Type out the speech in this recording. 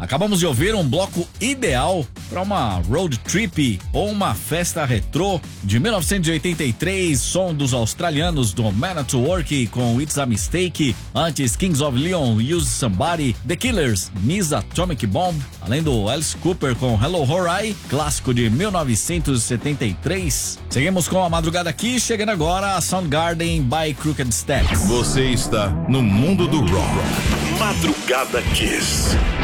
Acabamos de ouvir um bloco ideal para uma road trip ou uma festa retrô de 1983, som dos australianos do Man at Work com It's a Mistake, antes Kings of Leon, Use Somebody, The Killers, Miss Atomic Bomb, além do Alice Cooper com Hello Horai, clássico de 1973. Seguimos com a madrugada aqui, chegando agora a Soundgarden by Crooked Steps. Você está no mundo do rock. Madrugada Kiss.